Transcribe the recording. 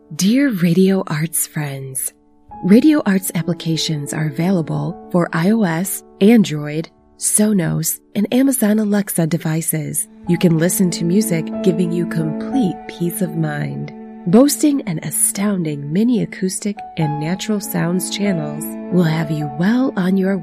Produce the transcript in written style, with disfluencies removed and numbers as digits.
Dear Radio Arts friends, Radio Arts applications are available for iOS, Android, Sonos, and Amazon Alexa devices. You can listen to music, giving you complete peace of mind. Boasting an astounding mini acoustic and natural sounds channels will have you well on your